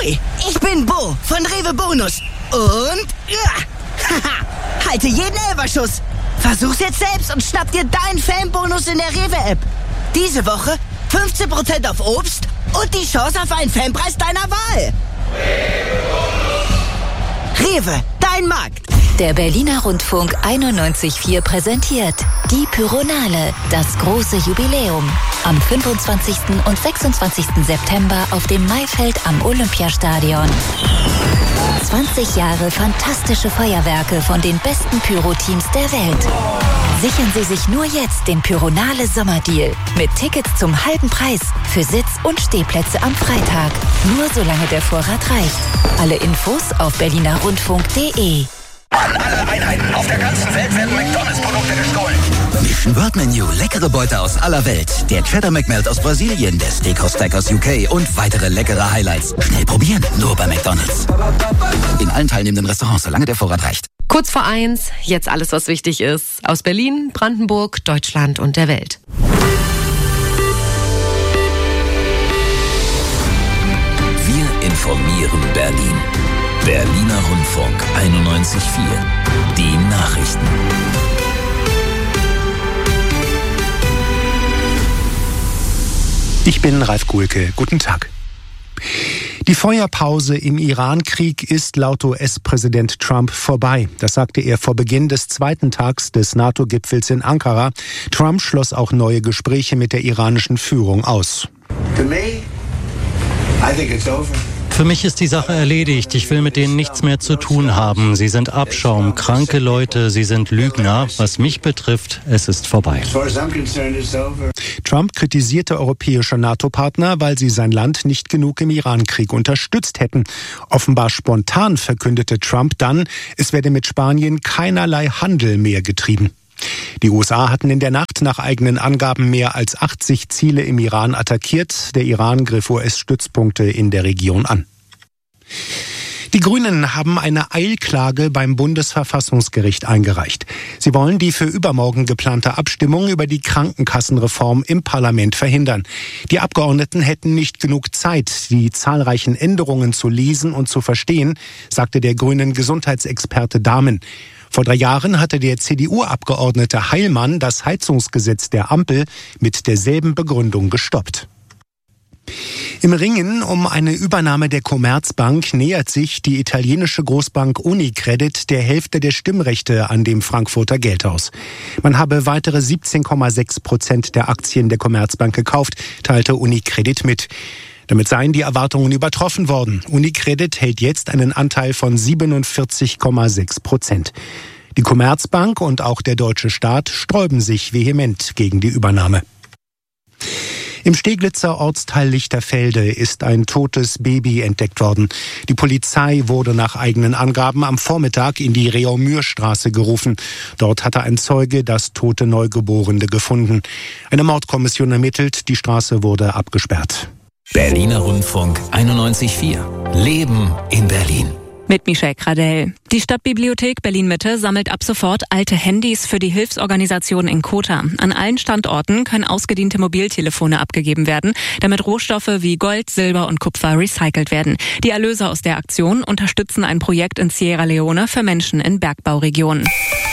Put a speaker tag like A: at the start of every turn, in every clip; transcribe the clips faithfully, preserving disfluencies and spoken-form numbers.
A: Hi, ich bin Bo von Rewe Bonus. Und ja, haha, halte jeden Elferschuss. Versuch's jetzt selbst und schnapp dir deinen Fanbonus in der Rewe-App. Diese Woche fünfzehn Prozent auf Obst und die Chance auf einen Fanpreis deiner Wahl. Rewe, dein Markt.
B: Der Berliner Rundfunk einundneunzig Komma vier präsentiert die Pyronale, das große Jubiläum. Am fünfundzwanzigsten und sechsundzwanzigsten September auf dem Maifeld am Olympiastadion. zwanzig Jahre fantastische Feuerwerke von den besten Pyro-Teams der Welt. Sichern Sie sich nur jetzt den Pyronale Sommerdeal mit Tickets zum halben Preis für Sitz- und Stehplätze am Freitag. Nur solange der Vorrat reicht. Alle Infos auf berliner rundfunk punkt de.
C: An alle Einheiten auf der ganzen Welt werden McDonalds-Produkte gestohlen.
D: Mission World Menu, leckere Beute aus aller Welt. Der Cheddar McMelt aus Brasilien, der Steakhouse Stack aus U K und weitere leckere Highlights. Schnell probieren, nur bei McDonalds. In allen teilnehmenden Restaurants, solange der Vorrat reicht.
E: Kurz vor eins, jetzt alles, was wichtig ist. Aus Berlin, Brandenburg, Deutschland und der Welt.
F: Wir informieren Berlin. Berliner Rundfunk einundneunzig Komma vier. Die Nachrichten.
G: Ich bin Ralf Guhlke. Guten Tag. Die Feuerpause im Iran-Krieg ist laut U S-Präsident Trump vorbei. Das sagte er vor Beginn des zweiten Tags des NATO-Gipfels in Ankara. Trump schloss auch neue Gespräche mit der iranischen Führung aus.
H: To me, I think it's over.
I: Für mich ist die Sache erledigt. Ich will mit denen nichts mehr zu tun haben. Sie sind Abschaum, kranke Leute, sie sind Lügner. Was mich betrifft, es ist vorbei.
G: Trump kritisierte europäische NATO-Partner, weil sie sein Land nicht genug im Iran-Krieg unterstützt hätten. Offenbar spontan verkündete Trump dann, es werde mit Spanien keinerlei Handel mehr getrieben. Die U S A hatten in der Nacht nach eigenen Angaben mehr als achtzig Ziele im Iran attackiert. Der Iran griff U S-Stützpunkte in der Region an. Die Grünen haben eine Eilklage beim Bundesverfassungsgericht eingereicht. Sie wollen die für übermorgen geplante Abstimmung über die Krankenkassenreform im Parlament verhindern. Die Abgeordneten hätten nicht genug Zeit, die zahlreichen Änderungen zu lesen und zu verstehen, sagte der grünen Gesundheitsexperte Dahmen. Vor drei Jahren hatte der C D U-Abgeordnete Heilmann das Heizungsgesetz der Ampel mit derselben Begründung gestoppt. Im Ringen um eine Übernahme der Commerzbank nähert sich die italienische Großbank Unicredit der Hälfte der Stimmrechte an dem Frankfurter Geldhaus. Man habe weitere siebzehn Komma sechs Prozent der Aktien der Commerzbank gekauft, teilte Unicredit mit. Damit seien die Erwartungen übertroffen worden. Unicredit hält jetzt einen Anteil von siebenundvierzig Komma sechs Prozent. Die Commerzbank und auch der deutsche Staat sträuben sich vehement gegen die Übernahme. Im Steglitzer Ortsteil Lichterfelde ist ein totes Baby entdeckt worden. Die Polizei wurde nach eigenen Angaben am Vormittag in die Reaumürstraße gerufen. Dort hatte ein Zeuge das tote Neugeborene gefunden. Eine Mordkommission ermittelt, die Straße wurde abgesperrt.
F: Berliner Rundfunk einundneunzig Komma vier. Leben in Berlin.
J: Mit Michelle Kradell. Die Stadtbibliothek Berlin-Mitte sammelt ab sofort alte Handys für die Hilfsorganisation in Kota. An allen Standorten können ausgediente Mobiltelefone abgegeben werden, damit Rohstoffe wie Gold, Silber und Kupfer recycelt werden. Die Erlöse aus der Aktion unterstützen ein Projekt in Sierra Leone für Menschen in Bergbauregionen.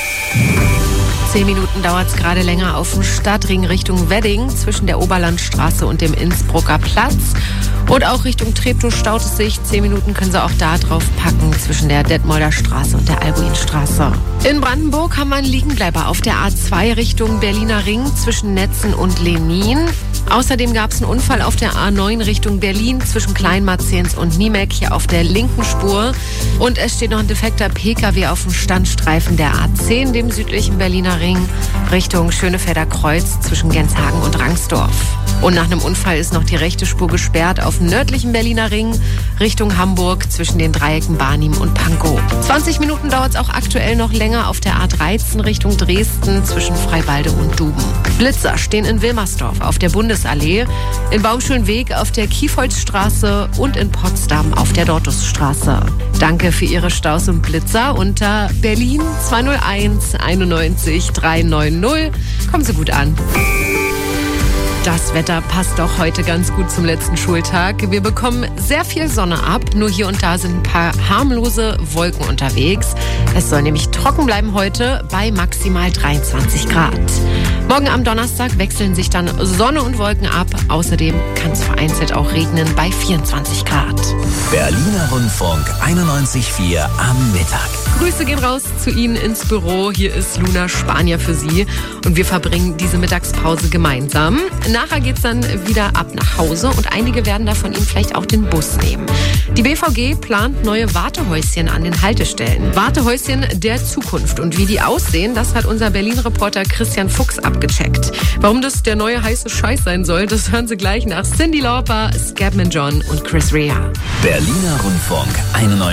E: Zehn Minuten dauert es gerade länger auf dem Stadtring Richtung Wedding zwischen der Oberlandstraße und dem Innsbrucker Platz. Und auch Richtung Treptow staut es sich. Zehn Minuten können Sie auch da drauf packen zwischen der Detmolder Straße und der Albuinstraße. In Brandenburg haben wir einen Liegenbleiber auf der A zwei Richtung Berliner Ring zwischen Netzen und Lenin. Außerdem gab es einen Unfall auf der A neun Richtung Berlin zwischen Kleinmarzens und Niemek hier auf der linken Spur. Und es steht noch ein defekter P K W auf dem Standstreifen der A zehn, dem südlichen Berliner Ring, Richtung Schönefelder Kreuz zwischen Genshagen und Rangsdorf. Und nach einem Unfall ist noch die rechte Spur gesperrt auf dem nördlichen Berliner Ring Richtung Hamburg zwischen den Dreiecken Barnim und Pankow. zwanzig Minuten dauert es auch aktuell noch länger auf der A dreizehn Richtung Dresden zwischen Freiwalde und Duben. Blitzer stehen in Wilmersdorf auf der Bundesallee, in Baumschulenweg auf der Kiefholzstraße und in Potsdam auf der Dortusstraße. Danke für Ihre Staus und Blitzer unter Berlin zwei null eins einundneunzig drei neun null. Kommen Sie gut an. Das Wetter passt auch heute ganz gut zum letzten Schultag. Wir bekommen sehr viel Sonne ab, nur hier und da sind ein paar harmlose Wolken unterwegs. Es soll nämlich trocken bleiben heute bei maximal dreiundzwanzig Grad. Morgen am Donnerstag wechseln sich dann Sonne und Wolken ab. Außerdem kann es vereinzelt auch regnen bei vierundzwanzig Grad.
F: Berliner Rundfunk einundneunzig Komma vier am Mittag.
E: Grüße gehen raus zu Ihnen ins Büro. Hier ist Luna Spanier für Sie. Und wir verbringen diese Mittagspause gemeinsam. Nachher geht's dann wieder ab nach Hause und einige werden da von Ihnen vielleicht auch den Bus nehmen. Die B V G plant neue Wartehäuschen an den Haltestellen. Wartehäuschen der Zukunft. Und wie die aussehen, das hat unser Berlin-Reporter Christian Fuchs abgecheckt. Warum das der neue heiße Scheiß sein soll, das hören Sie gleich nach Cyndi Lauper, Scatman John und Chris Rea.
F: Berliner Rundfunk einundneunzig